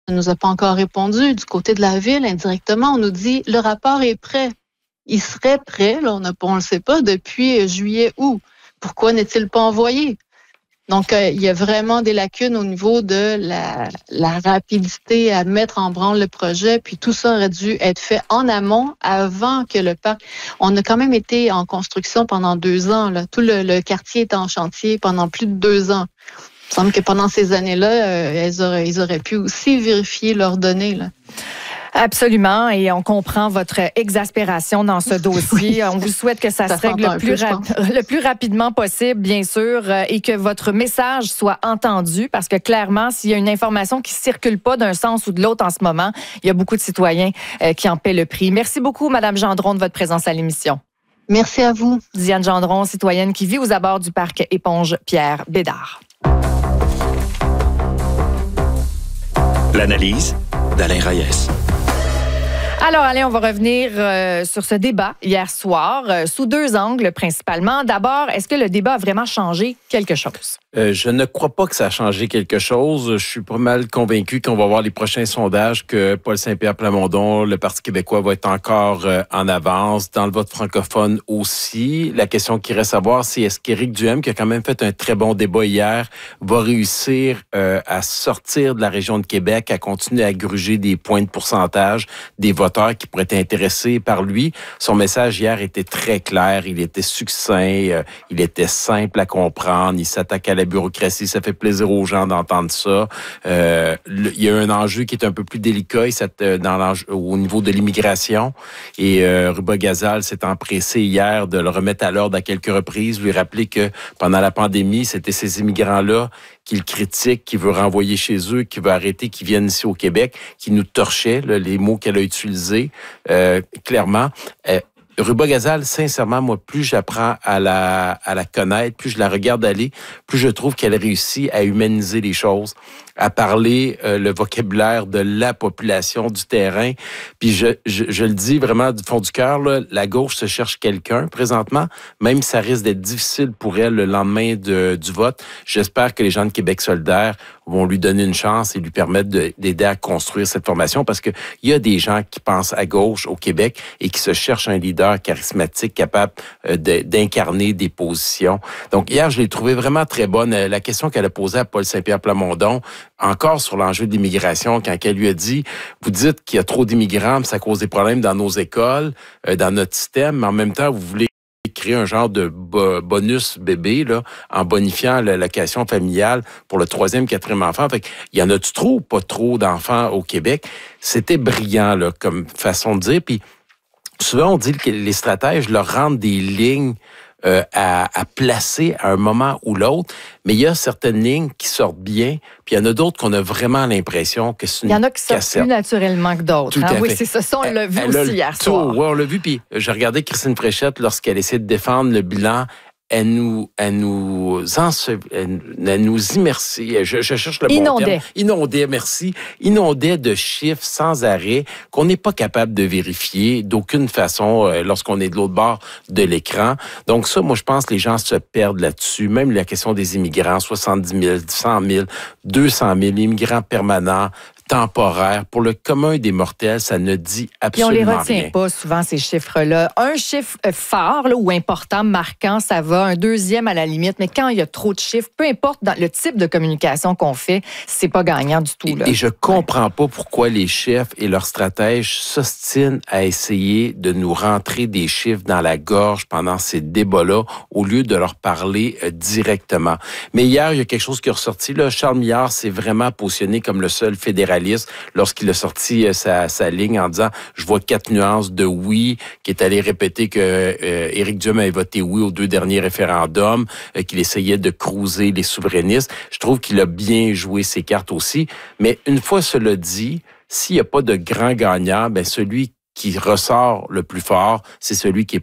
ne nous a pas encore répondu. Du côté de la ville, indirectement, on nous dit le rapport est prêt. Il serait prêt, là, on le sait pas, depuis juillet-août. Pourquoi n'est-il pas envoyé? Donc, il y a vraiment des lacunes au niveau de la rapidité à mettre en branle le projet. Puis tout ça aurait dû être fait en amont, avant que le parc... On a quand même été en construction pendant 2 ans. Là. Tout le quartier est en chantier pendant plus de 2 ans. Il me semble que pendant ces années-là, ils auraient pu aussi vérifier leurs données. Là. Absolument, et on comprend votre exaspération dans ce dossier. On vous souhaite que ça se règle le plus rapidement possible, bien sûr, et que votre message soit entendu, parce que clairement, s'il y a une information qui circule pas d'un sens ou de l'autre en ce moment, il y a beaucoup de citoyens qui en paient le prix. Merci beaucoup, Madame Gendron, de votre présence à l'émission. Merci à vous. Diane Gendron, citoyenne qui vit aux abords du parc Éponge Pierre Bédard. L'analyse d'Alain Reyes. Alors, allez, on va revenir sur ce débat hier soir, sous 2 angles principalement. D'abord, est-ce que le débat a vraiment changé quelque chose? Je ne crois pas que ça a changé quelque chose. Je suis pas mal convaincu qu'on va voir les prochains sondages que Paul Saint-Pierre Plamondon, le Parti québécois, va être encore en avance. Dans le vote francophone aussi. La question qui reste à voir, c'est est-ce qu'Éric Duhem, qui a quand même fait un très bon débat hier, va réussir à sortir de la région de Québec, à continuer à gruger des points de pourcentage des voteurs qui pourraient être intéressés par lui. Son message hier était très clair, il était succinct, il était simple à comprendre, il s'attaque à la bureaucratie, ça fait plaisir aux gens d'entendre ça. Il y a un enjeu qui est un peu plus délicat au niveau de l'immigration, et Ruba Gazal s'est empressé hier de le remettre à l'ordre à quelques reprises, lui rappeler que pendant la pandémie, c'était ces immigrants-là qu'il critique, qu'il veut renvoyer chez eux, qu'il veut arrêter, qu'ils viennent ici au Québec, qui nous torchaient, là, les mots qu'elle a utilisés, clairement. Ruba Gazal, sincèrement, moi, plus j'apprends à la connaître, plus je la regarde aller, plus je trouve qu'elle réussit à humaniser les choses, à parler le vocabulaire de la population, du terrain. Puis je le dis vraiment du fond du cœur, là, la gauche se cherche quelqu'un présentement, même si ça risque d'être difficile pour elle le lendemain du vote. J'espère que les gens de Québec solidaire vont lui donner une chance et lui permettre d'aider à construire cette formation, parce que il y a des gens qui pensent à gauche au Québec et qui se cherchent un leader charismatique capable d'incarner des positions. Donc hier, je l'ai trouvé vraiment très bonne. La question qu'elle a posée à Paul Saint-Pierre Plamondon, encore sur l'enjeu de l'immigration, quand elle lui a dit, vous dites qu'il y a trop d'immigrants, ça cause des problèmes dans nos écoles, dans notre système, mais en même temps, vous voulez créer un genre de bonus bébé là, en bonifiant l'allocation familiale pour le 3e, 4e enfant. Fait qu'il y en a-tu trop ou pas trop d'enfants au Québec? C'était brillant là, comme façon de dire. Puis souvent, on dit que les stratèges leur rendent des lignes à placer à un moment ou l'autre, mais il y a certaines lignes qui sortent bien, puis il y en a d'autres qu'on a vraiment l'impression que c'est une cassette. Il y en a qui sortent plus naturellement que d'autres. Tout à oui, fait. c'est ça, on l'a vu aussi hier soir. Oui, on l'a vu, puis j'ai regardé Christine Fréchette lorsqu'elle essaie de défendre le bilan. Elle nous immersit, je cherche le bon terme. Inondait, merci. Inondait de chiffres sans arrêt qu'on n'est pas capable de vérifier d'aucune façon lorsqu'on est de l'autre bord de l'écran. Donc ça, moi, je pense que les gens se perdent là-dessus. Même la question des immigrants, 70 000, 100 000, 200 000 immigrants permanents, temporaire. Pour le commun des mortels, ça ne dit absolument rien. Puis on les retient pas souvent, ces chiffres-là. Un chiffre fort là, ou important, marquant, ça va. Un deuxième à la limite. Mais quand il y a trop de chiffres, peu importe dans le type de communication qu'on fait, c'est pas gagnant du tout. Là. Et je comprends pas pourquoi les chefs et leurs stratèges s'ostinent à essayer de nous rentrer des chiffres dans la gorge pendant ces débats-là, au lieu de leur parler directement. Mais hier, il y a quelque chose qui est ressorti. Là, Charles Milliard s'est vraiment positionné comme le seul fédéraliste lorsqu'il a sorti sa ligne en disant « Je vois 4 nuances de oui », qui est allé répéter que Éric Duhem avait voté oui aux 2 derniers référendums, qu'il essayait de cruiser les souverainistes. Je trouve qu'il a bien joué ses cartes aussi. Mais une fois cela dit, s'il n'y a pas de grand gagnant, ben celui qui ressort le plus fort, c'est celui qui est